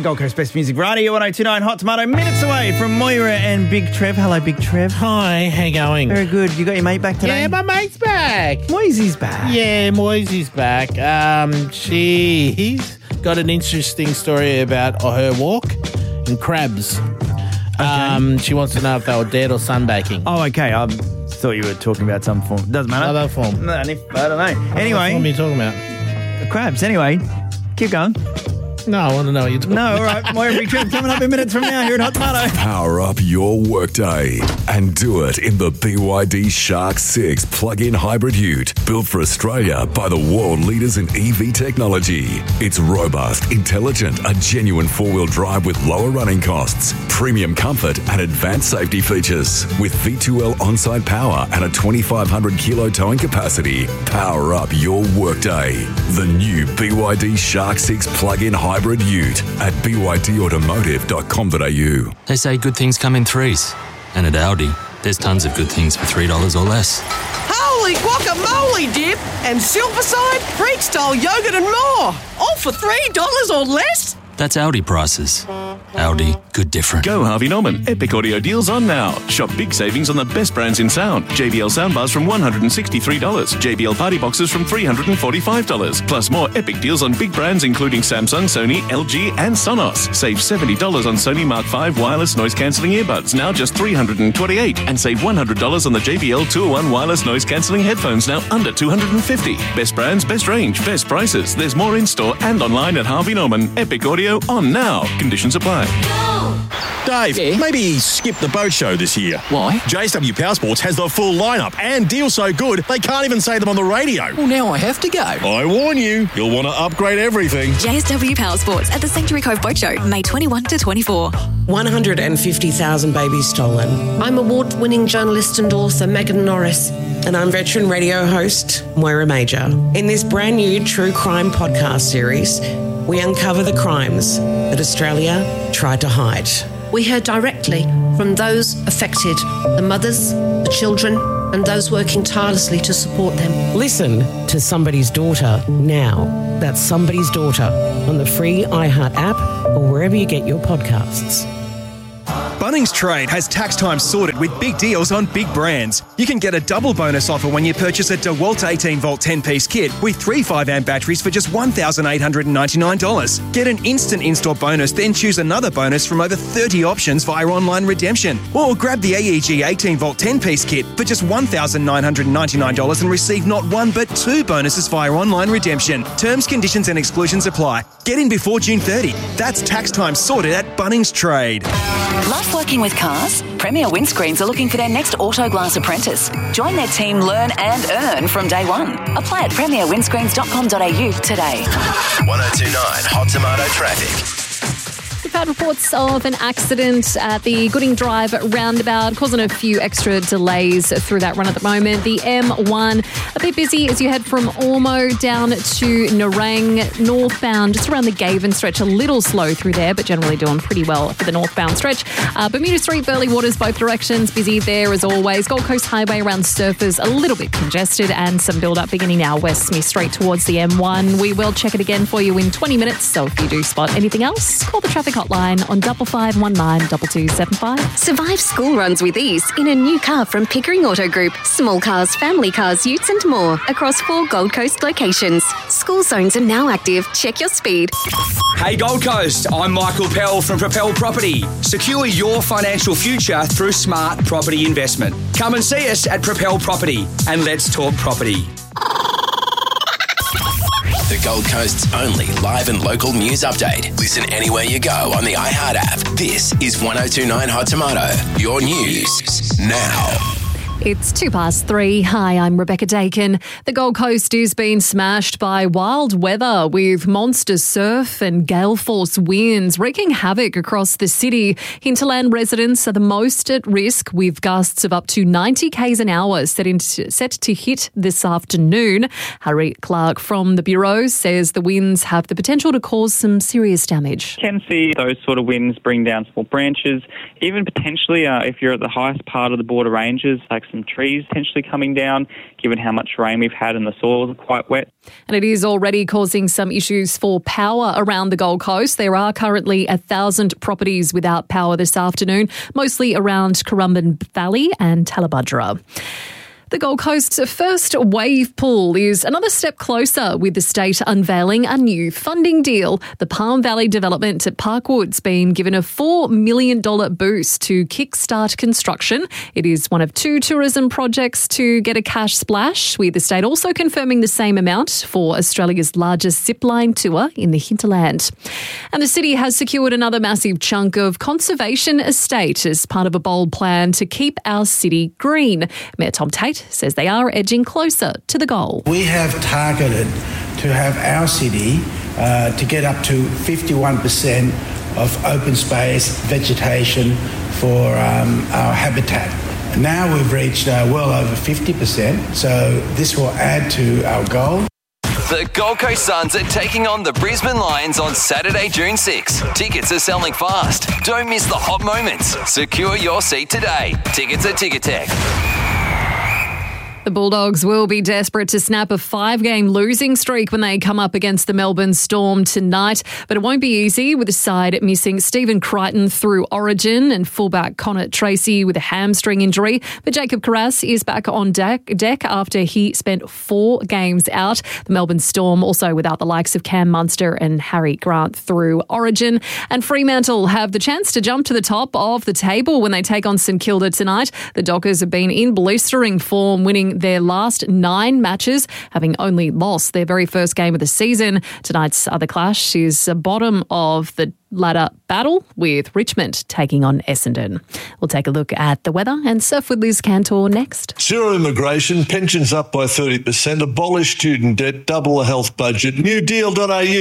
Gold Coast Best Music Radio 102.9 Hot Tomato, minutes away from Moira and Big Trev. Hello, Big Trev. Hi, how you going? Very good. You got your mate back today? Yeah, my mate's back. Moisy's back. Yeah, Moisy's back. She's got an interesting story about her walk and crabs. Okay. She wants to know if they were dead or sunbaking. Oh, okay. I thought you were talking about some form. Doesn't matter. Other form. No, I don't know. Anyway. What are you talking about? Crabs. Anyway, keep going. No, I want to know what you're talking about. No, all right. Moira and Big Trev coming up in minutes from now here at Hot Tomato. Power up your workday and do it in the BYD Shark 6 plug-in hybrid ute, built for Australia by the world leaders in EV technology. It's robust, intelligent, a genuine four-wheel drive with lower running costs, premium comfort and advanced safety features. With V2L on-site power and a 2,500 kilo towing capacity, power up your workday. The new BYD Shark 6 plug-in hybrid ute at bydautomotive.com.au. They say good things come in threes. And at Audi, there's tons of good things for $3 or less. Holy guacamole dip and silverside, freak-style yogurt and more. All for $3 or less? That's Audi prices. Audi, good different. Go Harvey Norman. Epic audio deals on now. Shop big savings on the best brands in sound. JBL soundbars from $163. JBL party boxes from $345. Plus more epic deals on big brands including Samsung, Sony, LG and Sonos. Save $70 on Sony Mark V wireless noise cancelling earbuds, now just $328. And save $100 on the JBL 201 wireless noise cancelling headphones, now under $250. Best brands, best range, best prices. There's more in store and online at Harvey Norman. Epic audio on now. Conditions apply. Dave, maybe skip the boat show this year. Why? JSW Powersports has the full lineup and deals so good they can't even say them on the radio. Well, now I have to go. I warn you, you'll want to upgrade everything. JSW Powersports at the Sanctuary Cove Boat Show, May 21 to 24. 150,000 babies stolen. I'm award-winning journalist and author Megan Norris, and I'm veteran radio host Moira Major. In this brand new true crime podcast series, we uncover the crimes that Australia tried to hide. We heard directly from those affected, the mothers, the children, and those working tirelessly to support them. Listen to Somebody's Daughter now. That's Somebody's Daughter on the free iHeart app or wherever you get your podcasts. Bunnings Trade has tax time sorted with big deals on big brands. You can get a double bonus offer when you purchase a DeWalt 18-volt 10-piece kit with 3 5-amp batteries for just $1,899. Get an instant install bonus, then choose another bonus from over 30 options via online redemption. Or grab the AEG 18-volt 10-piece kit for just $1,999 and receive not one but 2 bonuses via online redemption. Terms, conditions and exclusions apply. Get in before June 30. That's tax time sorted at Bunnings Trade. Love working with cars? Premier Windscreens are looking for their next Autoglass apprentice. Join their team, learn and earn from day one. Apply at premierwindscreens.com.au today. 102.9 Hot Tomato Traffic. We've had reports of an accident at the Gooding Drive roundabout, causing a few extra delays through that run at the moment. The M1, a bit busy as you head from Ormo down to Nerang northbound, just around the Gavin stretch. A little slow through there, but generally doing pretty well for the northbound stretch. Bermuda Street, Burleigh Waters, both directions, busy there as always. Gold Coast Highway around Surfers, a little bit congested, and some build-up beginning now West Smith Street towards the M1. We will check it again for you in 20 minutes, so if you do spot anything else, call the traffic hotline on 5519 2275. Survive school runs with ease in a new car from Pickering Auto Group. Small cars, family cars, utes and more across 4 Gold Coast locations. School zones are now active. Check your speed. Hey Gold Coast, I'm Michael Pell from Propel Property. Secure your financial future through smart property investment. Come and see us at Propel Property and let's talk property. The Gold Coast's only live and local news update. Listen anywhere you go on the iHeart app. This is 102.9 Hot Tomato. Your news now. It's 3:02. Hi, I'm Rebecca Dakin. The Gold Coast is being smashed by wild weather with monster surf and gale force winds wreaking havoc across the city. Hinterland residents are the most at risk with gusts of up to 90 k's an hour set to hit this afternoon. Harry Clark from the Bureau says the winds have the potential to cause some serious damage. You can see those sort of winds bring down small branches, even potentially if you're at the highest part of the border ranges, like some some trees potentially coming down, given how much rain we've had and the soil is quite wet. And it is already causing some issues for power around the Gold Coast. There are currently 1,000 properties without power this afternoon, mostly around Currumbin Valley and Tallebudgera. The Gold Coast's first wave pool is another step closer, with the state unveiling a new funding deal. The Palm Valley development at Parkwood's been given a $4 million boost to kickstart construction. It is one of 2 tourism projects to get a cash splash, with the state also confirming the same amount for Australia's largest zipline tour in the hinterland. And the city has secured another massive chunk of conservation estate as part of a bold plan to keep our city green. Mayor Tom Tate says they are edging closer to the goal. We have targeted to have our city to get up to 51% of open space vegetation for our habitat. Now we've reached well over 50%, so this will add to our goal. The Gold Coast Suns are taking on the Brisbane Lions on Saturday, June 6. Tickets are selling fast. Don't miss the hot moments. Secure your seat today. Tickets at Ticketek. The Bulldogs will be desperate to snap a 5-game losing streak when they come up against the Melbourne Storm tonight. But it won't be easy, with the side missing Stephen Crichton through Origin and fullback Connor Tracy with a hamstring injury. But Jacob Carras is back on deck after he spent 4 games out. The Melbourne Storm also without the likes of Cam Munster and Harry Grant through Origin. And Fremantle have the chance to jump to the top of the table when they take on St Kilda tonight. The Dockers have been in blistering form, winning their last 9 matches, having only lost their very first game of the season. Tonight's other clash is the bottom of the ladder battle, with Richmond taking on Essendon. We'll take a look at the weather and surf with Liz Cantor next. Zero immigration, pensions up by 30%, abolish student debt, double the health budget, newdeal.au,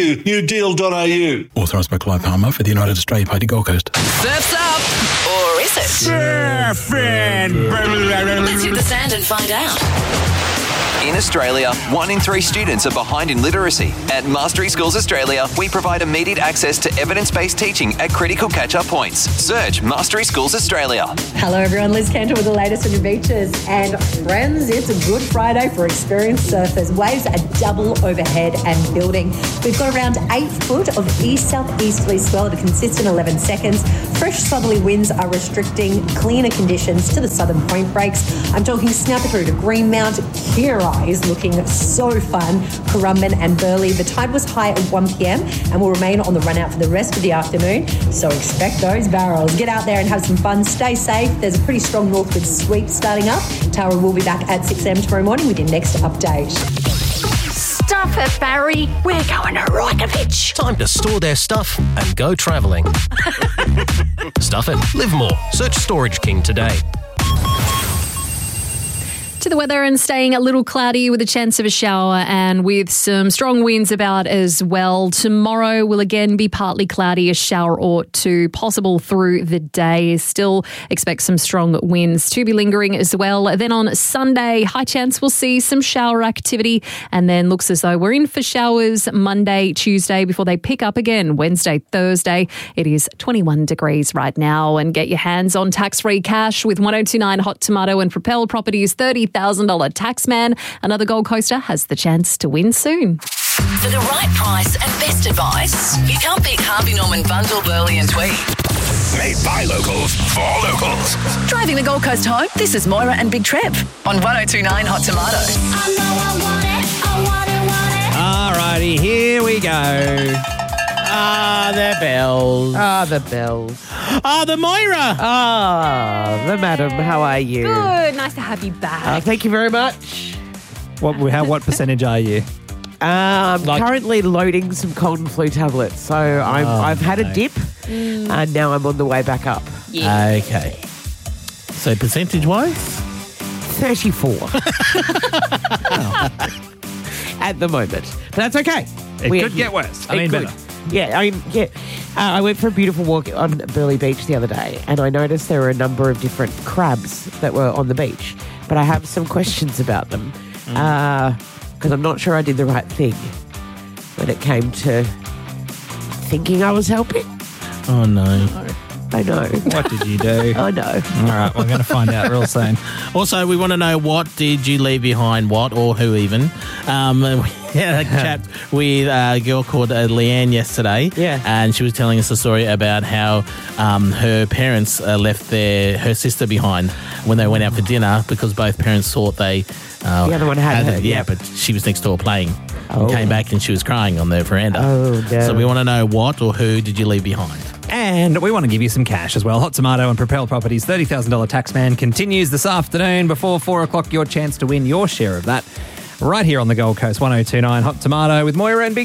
newdeal.au. Authorised by Clive Palmer for the United Australia Party Gold Coast. Surf's up, or is it? Surfing! Let's hit the sand and find out. In Australia, 1 in 3 students are behind in literacy. At Mastery Schools Australia, we provide immediate access to evidence-based teaching at critical catch-up points. Search Mastery Schools Australia. Hello everyone, Liz Cantor with the latest on your beaches. And friends, it's a good Friday for experienced surfers. Waves are double overhead and building. We've got around 8 foot of east-southeasterly swell at a consistent 11 seconds. Fresh southerly winds are restricting cleaner conditions to the southern point breaks. I'm talking Snapper through to Greenmount. Kira is looking so fun. Currumbin and Burleigh. The tide was high at 1 p.m. and will remain on the run out for the rest of the afternoon. So expect those barrels. Get out there and have some fun. Stay safe. There's a pretty strong northward sweep starting up. Tara will be back at 6 a.m. tomorrow morning with your next update. Stuff it, Barry. We're going to Reykjavik. Time to store their stuff and go travelling. Stuff it. Live more. Search Storage King today. To the weather, and staying a little cloudy with a chance of a shower and with some strong winds about as well. Tomorrow will again be partly cloudy, a shower or 2 possible through the day. Still expect some strong winds to be lingering as well. Then on Sunday, high chance we'll see some shower activity, and then looks as though we're in for showers Monday, Tuesday before they pick up again Wednesday, Thursday. It is 21 degrees right now, and get your hands on tax-free cash with 1029 Hot Tomato and Propel Properties $30,000 Taxman. Another Gold Coaster has the chance to win soon. For the right price and best advice, you can't beat Harvey Norman Bundle, Burleigh and Tweed. Made by locals, for locals. Driving the Gold Coast home, this is Moira and Big Trev on 1029 Hot Tomato. Alrighty, here we go. The bells. The bells. The Moira. The madam. How are you? Good. Nice to have you back. Thank you very much. What percentage are you? Currently loading some cold and flu tablets. So I've had a dip and now I'm on the way back up. Yeah. Okay. So percentage-wise? 34. At the moment. But that's okay. It could get worse. Better. Yeah, I went for a beautiful walk on Burleigh Beach the other day, and I noticed there were a number of different crabs that were on the beach. But I have some questions about them because I'm not sure I did the right thing when it came to thinking I was helping. Oh, no. I know. What did you do? I know. All right, we're going to find out real soon. Also, we want to know, what did you leave behind? What or who even? We had a chat with a girl called Leanne yesterday. Yeah. And she was telling us a story about how her parents left her sister behind when they went out for dinner because both parents thought they... the other one had her. Yeah, but she was next door playing. Oh. And came back and she was crying on the veranda. Oh, no. So we want to know, what or who did you leave behind? And we want to give you some cash as well. Hot Tomato and Propel Properties $30,000 Taxman continues this afternoon. Before 4 o'clock, your chance to win your share of that right here on the Gold Coast. 102.9 Hot Tomato with Moira and Big